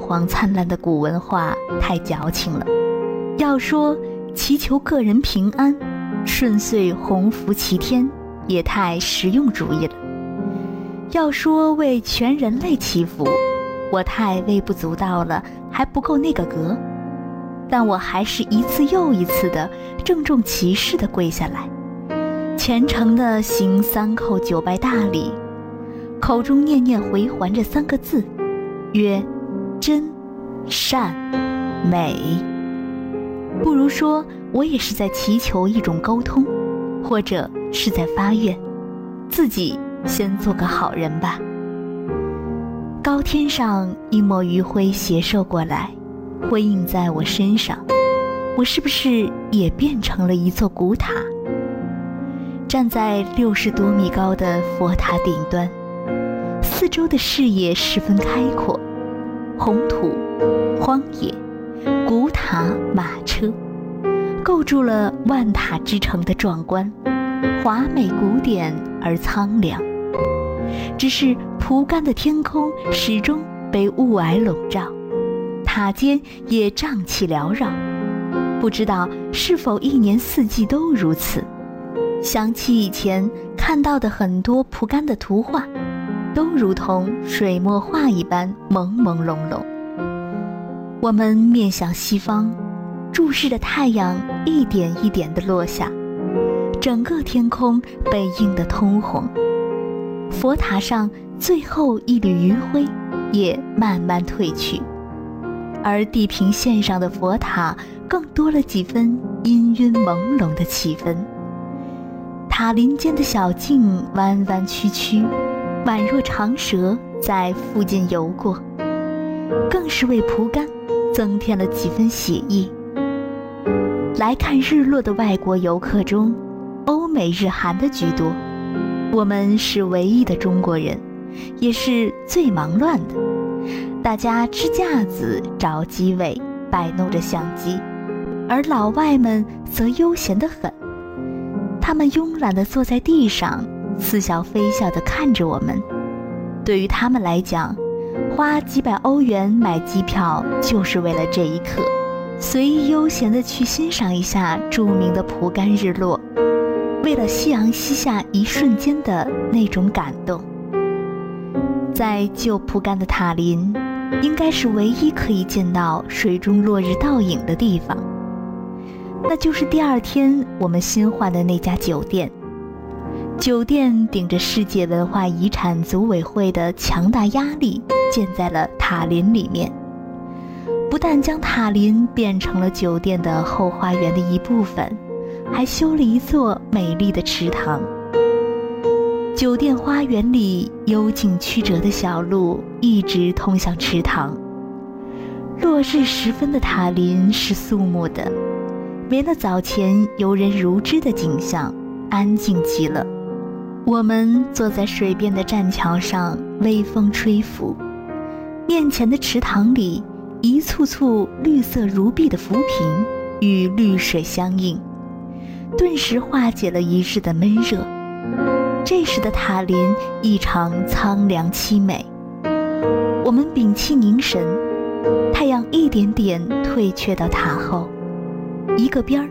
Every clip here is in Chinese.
煌灿烂的古文化太矫情了。要说祈求个人平安、顺遂鸿福齐天，也太实用主义了。要说为全人类祈福，我太微不足道了，还不够那个格。但我还是一次又一次的郑重其事地跪下来，虔诚地行3叩9拜大礼，口中念念回环这3个字，曰真、善、美。不如说我也是在祈求一种沟通，或者是在发愿，自己先做个好人吧。高天上一抹余晖斜射过来，辉映在我身上，我是不是也变成了一座古塔？站在60多米高的佛塔顶端，四周的视野十分开阔，红土、荒野、古塔、马车，构筑了万塔之城的壮观，华美古典而苍凉。只是蒲甘的天空始终被雾霭笼罩，塔尖也瘴气缭绕，不知道是否一年四季都如此。想起以前看到的很多蒲甘的图画，都如同水墨画一般朦朦胧胧。我们面向西方，注视着太阳一点一点地落下，整个天空被映得通红。佛塔上最后一缕余晖也慢慢褪去，而地平线上的佛塔更多了几分氤氲朦胧的气氛。塔林间的小径弯弯曲曲，宛若长蛇在附近游过，更是为蒲甘增添了几分写意。来看日落的外国游客中，欧美日韩的居多，我们是唯一的中国人，也是最忙乱的。大家支架子找机位，摆弄着相机，而老外们则悠闲得很。他们慵懒地坐在地上，似笑非笑地看着我们。对于他们来讲，花几百欧元买机票就是为了这一刻，随意悠闲地去欣赏一下著名的蒲甘日落，为了夕阳西下一瞬间的那种感动。在旧蒲甘的塔林，应该是唯一可以见到水中落日倒影的地方，那就是第二天我们新换的那家酒店。酒店顶着世界文化遗产组委会的强大压力建在了塔林里面，不但将塔林变成了酒店的后花园的一部分，还修了一座美丽的池塘。酒店花园里幽静曲折的小路一直通向池塘。落日时分的塔林是肃穆的，没了早前游人如织的景象，安静极了。我们坐在水边的栈桥上，微风吹拂，面前的池塘里一簇簇绿色如碧的浮萍与绿水相映，顿时化解了一日的闷热。这时的塔林异常苍凉凄美。我们屏气凝神，太阳一点点退却到塔后，一个边儿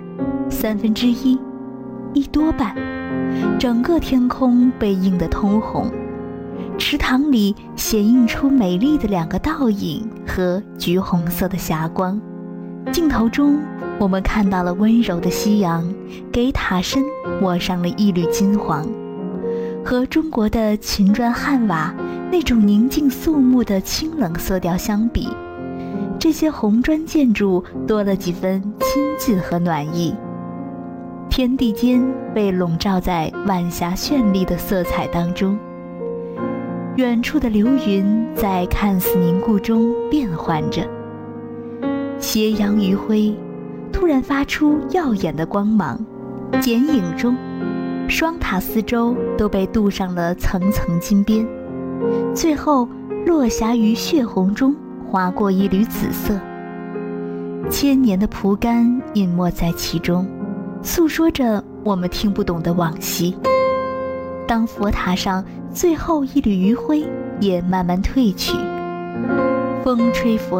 1/3，一多半，整个天空被映得通红。池塘里显映出美丽的2个倒影和橘红色的霞光。镜头中，我们看到了温柔的夕阳给塔身抹上了一缕金黄。和中国的秦砖汉瓦那种宁静肃穆的清冷色调相比，这些红砖建筑多了几分亲近和暖意。天地间被笼罩在晚霞绚丽的色彩当中，远处的流云在看似凝固中变幻着，斜阳余晖突然发出耀眼的光芒，剪影中双塔四周都被镀上了层层金边，最后落霞于血红中划过一缕紫色。千年的蒲甘隐没在其中，诉说着我们听不懂的往昔。当佛塔上最后一缕余晖也慢慢褪去，风吹佛